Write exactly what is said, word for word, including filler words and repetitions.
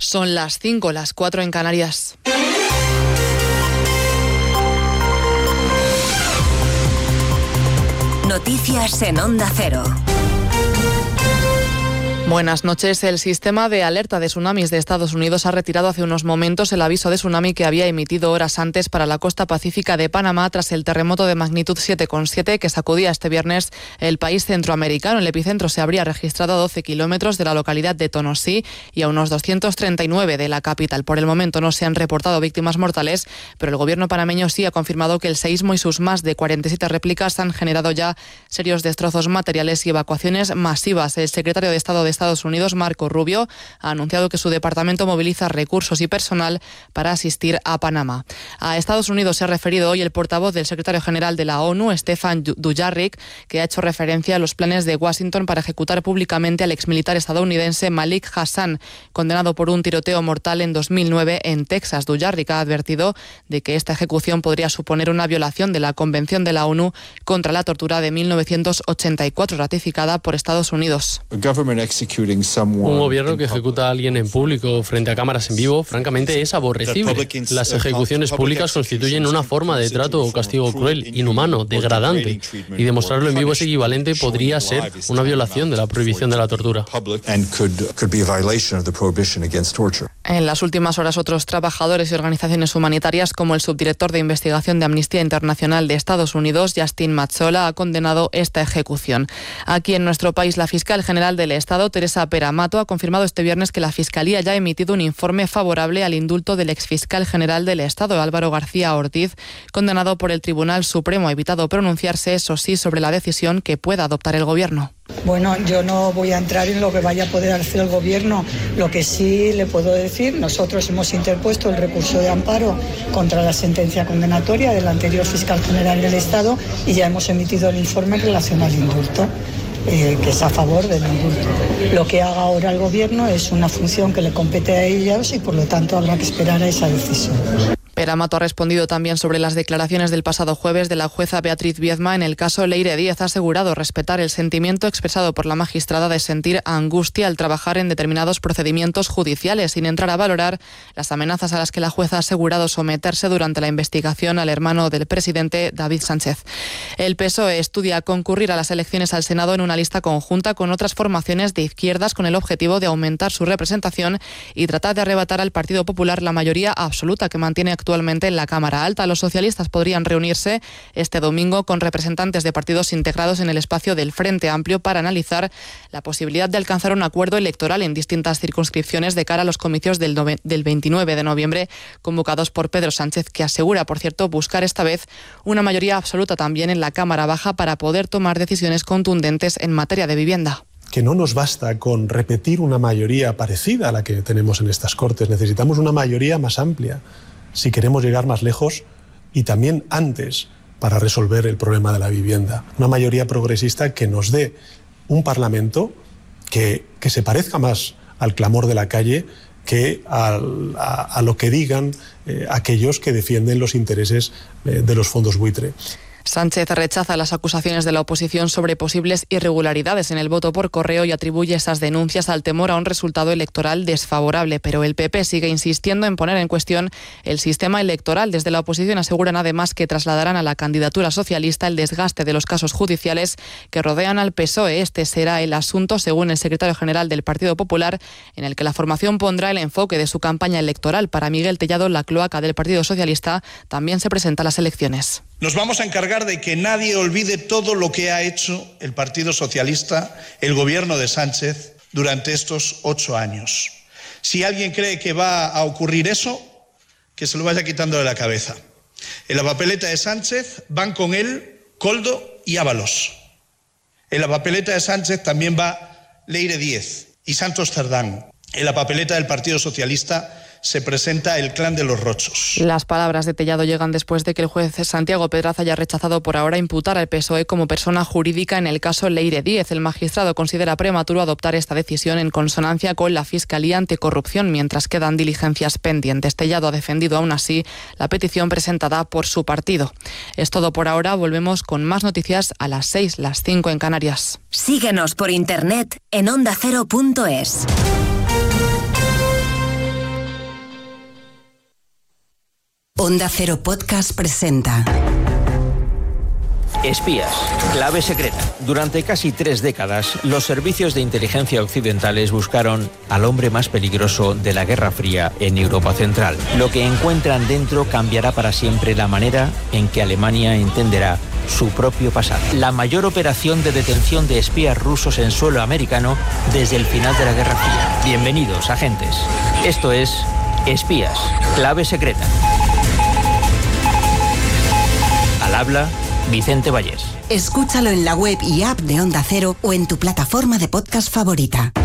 Son las cinco, las cuatro en Canarias. Noticias en Onda Cero. Buenas noches. El sistema de alerta de tsunamis de Estados Unidos ha retirado hace unos momentos el aviso de tsunami que había emitido horas antes para la costa pacífica de Panamá tras el terremoto de magnitud siete coma siete que sacudía este viernes el país centroamericano. El epicentro se habría registrado a doce kilómetros de la localidad de Tonosí y a unos doscientos treinta y nueve de la capital. Por el momento no se han reportado víctimas mortales, pero el gobierno panameño sí ha confirmado que el seísmo y sus más de cuarenta y siete réplicas han generado ya serios destrozos materiales y evacuaciones masivas. El secretario de Estado de Estados Unidos, Marco Rubio, ha anunciado que su departamento moviliza recursos y personal para asistir a Panamá. A Estados Unidos se ha referido hoy el portavoz del secretario general de la ONU, Stefan Dujarric, que ha hecho referencia a los planes de Washington para ejecutar públicamente al exmilitar estadounidense Malik Hassan, condenado por un tiroteo mortal en dos mil nueve en Texas. Dujarric ha advertido de que esta ejecución podría suponer una violación de la Convención de la ONU contra la tortura de mil novecientos ochenta y cuatro, ratificada por Estados Unidos. Un gobierno que ejecuta a alguien en público frente a cámaras en vivo, francamente, es aborrecible. Las ejecuciones públicas constituyen una forma de trato o castigo cruel, inhumano, degradante, y demostrarlo en vivo es equivalente, podría ser una violación de la prohibición de la tortura. En las últimas horas, otros trabajadores y organizaciones humanitarias, como el subdirector de investigación de Amnistía Internacional de Estados Unidos, Justin Mazzola, ha condenado esta ejecución. Aquí en nuestro país, la fiscal general del Estado, Teresa Peramato, ha confirmado este viernes que la Fiscalía ya ha emitido un informe favorable al indulto del exfiscal general del Estado, Álvaro García Ortiz, condenado por el Tribunal Supremo. Ha evitado pronunciarse, eso sí, sobre la decisión que pueda adoptar el Gobierno. Bueno, yo no voy a entrar en lo que vaya a poder hacer el Gobierno. Lo que sí le puedo decir, nosotros hemos interpuesto el recurso de amparo contra la sentencia condenatoria del anterior fiscal general del Estado y ya hemos emitido el informe en relación al indulto. Eh, que es a favor del indulto. Lo que haga ahora el Gobierno es una función que le compete a ellos y por lo tanto habrá que esperar a esa decisión. Peramato ha respondido también sobre las declaraciones del pasado jueves de la jueza Beatriz Viedma en el caso Leire Díez. Ha asegurado respetar el sentimiento expresado por la magistrada de sentir angustia al trabajar en determinados procedimientos judiciales, sin entrar a valorar las amenazas a las que la jueza ha asegurado someterse durante la investigación al hermano del presidente, David Sánchez. El P S O E estudia concurrir a las elecciones al Senado en una lista conjunta con otras formaciones de izquierdas con el objetivo de aumentar su representación y tratar de arrebatar al Partido Popular la mayoría absoluta que mantiene actualmente actualmente en la Cámara Alta. Los socialistas podrían reunirse este domingo con representantes de partidos integrados en el espacio del Frente Amplio para analizar la posibilidad de alcanzar un acuerdo electoral en distintas circunscripciones de cara a los comicios del, nove- del veintinueve de noviembre convocados por Pedro Sánchez, que asegura, por cierto, buscar esta vez una mayoría absoluta también en la Cámara Baja para poder tomar decisiones contundentes en materia de vivienda. Que no nos basta con repetir una mayoría parecida a la que tenemos en estas Cortes, necesitamos una mayoría más amplia si queremos llegar más lejos y también antes para resolver el problema de la vivienda. Una mayoría progresista que nos dé un Parlamento que, que se parezca más al clamor de la calle que al, a, a lo que digan eh, aquellos que defienden los intereses eh, de los fondos buitre. Sánchez rechaza las acusaciones de la oposición sobre posibles irregularidades en el voto por correo y atribuye esas denuncias al temor a un resultado electoral desfavorable, pero el P P sigue insistiendo en poner en cuestión el sistema electoral. Desde la oposición aseguran además que trasladarán a la candidatura socialista el desgaste de los casos judiciales que rodean al P S O E. Este será el asunto, según el secretario general del Partido Popular, en el que la formación pondrá el enfoque de su campaña electoral. Para Miguel Tellado, la cloaca del Partido Socialista también se presenta a las elecciones. Nos vamos a encargar de que nadie olvide todo lo que ha hecho el Partido Socialista, el gobierno de Sánchez, durante estos ocho años. Si alguien cree que va a ocurrir eso, que se lo vaya quitando de la cabeza. En la papeleta de Sánchez van con él Koldo y Ábalos. En la papeleta de Sánchez también va Leire Díez y Santos Cerdán. En la papeleta del Partido Socialista se presenta el clan de los Rochos. Las palabras de Tellado llegan después de que el juez Santiago Pedraza haya rechazado por ahora imputar al P S O E como persona jurídica en el caso Leire Díez. El magistrado considera prematuro adoptar esta decisión en consonancia con la Fiscalía Anticorrupción, mientras quedan diligencias pendientes. Tellado ha defendido aún así la petición presentada por su partido. Es todo por ahora. Volvemos con más noticias a las seis, las cinco en Canarias. Síguenos por internet en onda cero punto es. Onda Cero Podcast presenta Espías, clave secreta. Durante casi tres décadas, los servicios de inteligencia occidentales buscaron al hombre más peligroso de la Guerra Fría en Europa Central. Lo que encuentran dentro cambiará para siempre la manera en que Alemania entenderá su propio pasado. La mayor operación de detención de espías rusos en suelo americano desde el final de la Guerra Fría. Bienvenidos, agentes. Esto es Espías, clave secreta. Al habla Vicente Vallés. Escúchalo en la web y app de Onda Cero o en tu plataforma de podcast favorita.